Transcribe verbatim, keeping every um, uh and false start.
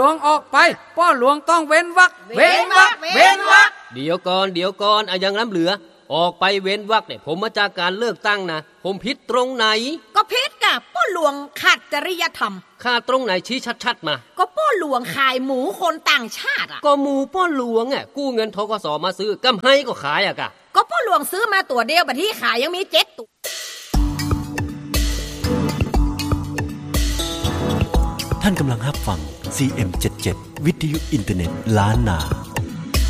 ลวงออกไปพ่อหลวงต้องเว้นวรรคเว้นวรรคเว้นวรรคเดี๋ยวก่อนเดี๋ยวก่อนอะยังล้ำเหลือออกไปเว้นวรรคเนี่ยผมมาจากการเลือกตั้งนะผมผิดตรงไหนก็ผิดกะพ่อหลวงขัดจริยธรรมขาดตรงไหนชี้ชัดๆมาก็พ่อหลวงขายหมูคนต่างชาติอ่ะก็หมูพ่อหลวงอ่ะกู้เงินธกสมาซื้อกำไห้ก็ขายอ่ะกะก็พ่อหลวงซื้อมาตัวเดียวบัดที่ขายยังมีเจ็ดตัวท่านกำลังรับฟัง ซี เอ็ม เจ็ดสิบเจ็ด วิทยุอินเทอร์เน็ตล้านนา